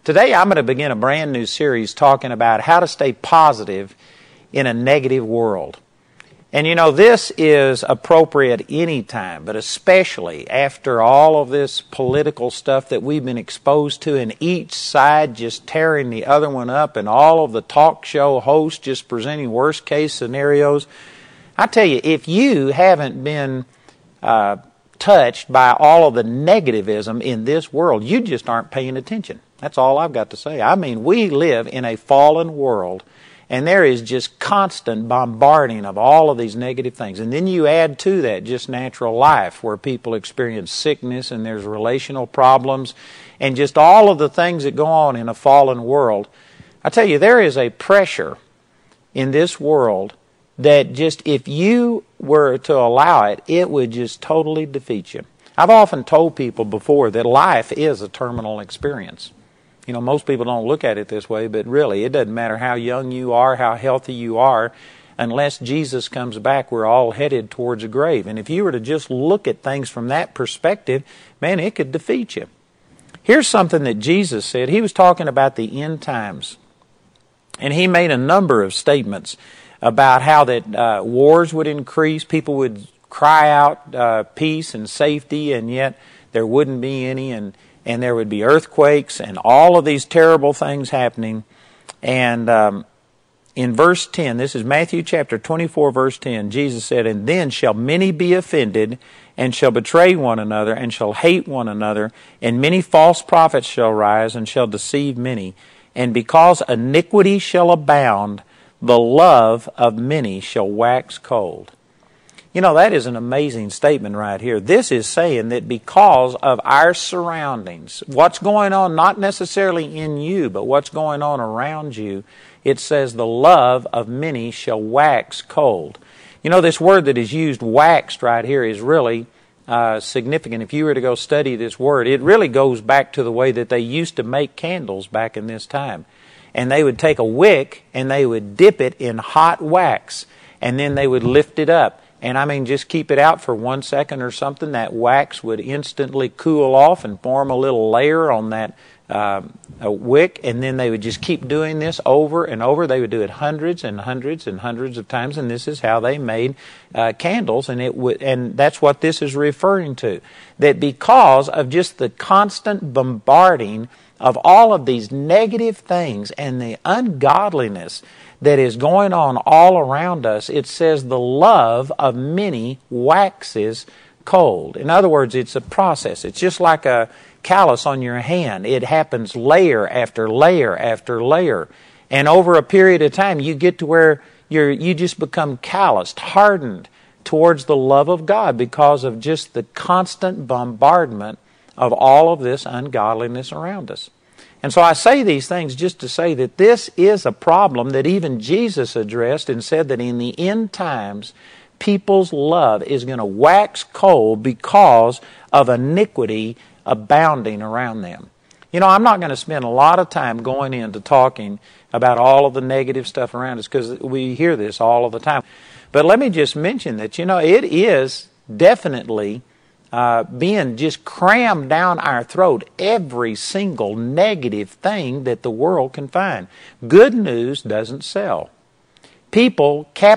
Today I'm going to begin a brand new series talking about how to stay positive in a negative world. And you know, this is appropriate anytime, but especially after all of this political stuff that we've been exposed to, and each side just tearing the other one up, and all of the talk show hosts just presenting worst case scenarios. I tell you, if you haven't been touched by all of the negativism in this world, you just aren't paying attention. That's all I've got to say. I mean, we live in a fallen world, and there is just constant bombarding of all of these negative things. And then you add to that just natural life, where people experience sickness, and there's relational problems, and just all of the things that go on in a fallen world. I tell you, there is a pressure in this world that just, if you were to allow it, it would just totally defeat you. I've often told people before that life is a terminal experience. You know, most people don't look at it this way, but really, it doesn't matter how young you are, how healthy you are, unless Jesus comes back, we're all headed towards a grave. And if you were to just look at things from that perspective, man, it could defeat you. Here's something that Jesus said. He was talking about the end times, and he made a number of statements about how that wars would increase, people would cry out peace and safety, and yet there wouldn't be any, and there would be earthquakes and all of these terrible things happening. And in verse 10, this is Matthew chapter 24, verse 10, Jesus said, "And then shall many be offended, and shall betray one another, and shall hate one another, and many false prophets shall rise, and shall deceive many. And because iniquity shall abound, the love of many shall wax cold." You know, that is an amazing statement right here. This is saying that because of our surroundings, what's going on not necessarily in you, but what's going on around you, it says the love of many shall wax cold. You know, this word that is used, waxed, right here is really significant. If you were to go study this word, it really goes back to the way that they used to make candles back in this time. And they would take a wick and they would dip it in hot wax, and then they would lift it up. And I mean, just keep it out for 1 second or something. That wax would instantly cool off and form a little layer on that wick. And then they would just keep doing this over and over. They would do it hundreds and hundreds and hundreds of times. And this is how they made candles. And that's what this is referring to. That because of just the constant bombarding of all of these negative things and the ungodliness that is going on all around us, it says the love of many waxes cold. In other words, it's a process. It's just like a callus on your hand. It happens layer after layer after layer. And over a period of time, you get to where you just become calloused, hardened towards the love of God because of just the constant bombardment of all of this ungodliness around us. And so I say these things just to say that this is a problem that even Jesus addressed and said that in the end times, people's love is going to wax cold because of iniquity abounding around them. You know, I'm not going to spend a lot of time going into talking about all of the negative stuff around us because we hear this all of the time. But let me just mention that, you know, it is definitely being just crammed down our throat, every single negative thing that the world can find. Good news doesn't sell. People